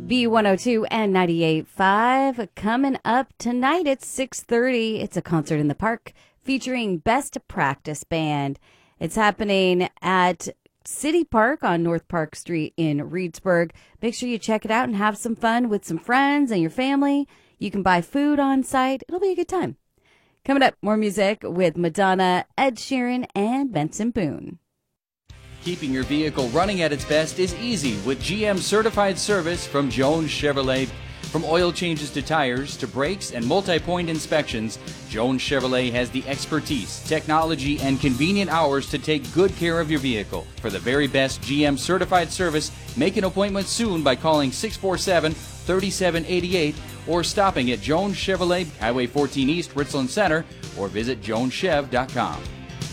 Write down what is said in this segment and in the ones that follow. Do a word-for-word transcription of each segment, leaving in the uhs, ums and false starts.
B one oh two and ninety-eight point five. Coming up tonight at six thirty, it's a concert in the park featuring Best Practice Band. It's happening at City Park on North Park Street in Reedsburg. Make sure you check it out and have some fun with some friends and your family. You can buy food on site. It'll be a good time. Coming up, more music with Madonna, Ed Sheeran, and Benson Boone. Keeping your vehicle running at its best is easy with G M certified service from Jones Chevrolet. From oil changes to tires to brakes and multi-point inspections, Jones Chevrolet has the expertise, technology, and convenient hours to take good care of your vehicle. For the very best G M certified service, make an appointment soon by calling six four seven, three seven eight eight or stopping at Jones Chevrolet, Highway fourteen East, Richland Center, or visit jones chev dot com.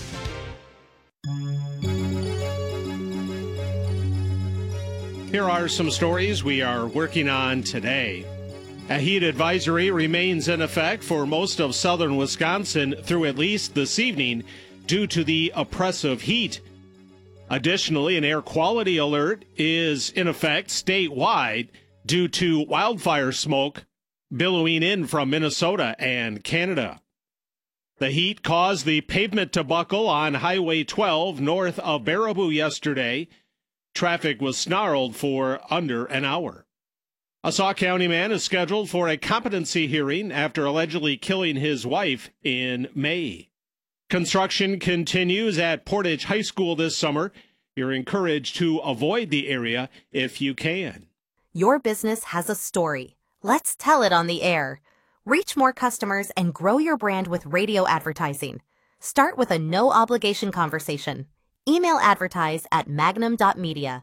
Here are some stories we are working on today. A heat advisory remains in effect for most of southern Wisconsin through at least this evening due to the oppressive heat. Additionally, an air quality alert is in effect statewide due to wildfire smoke billowing in from Minnesota and Canada. The heat caused the pavement to buckle on Highway twelve north of Baraboo yesterday. Traffic was snarled for under an hour. A Sauk County man is scheduled for a competency hearing after allegedly killing his wife in May. Construction continues at Portage High School this summer. You're encouraged to avoid the area if you can. Your business has a story. Let's tell it on the air. Reach more customers and grow your brand with radio advertising. Start with a no-obligation conversation. Email advertise at magnum dot media.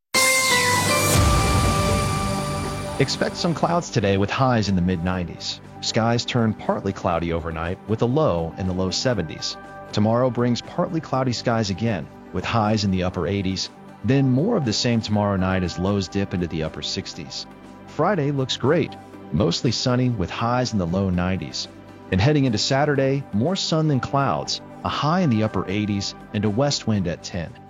Expect some clouds today with highs in the mid nineties. Skies turn partly cloudy overnight with a low in the low seventies. Tomorrow brings partly cloudy skies again with highs in the upper eighties. Then more of the same tomorrow night as lows dip into the upper sixties. Friday looks great, mostly sunny with highs in the low nineties. And heading into Saturday, more sun than clouds, a high in the upper eighties, and a west wind at ten.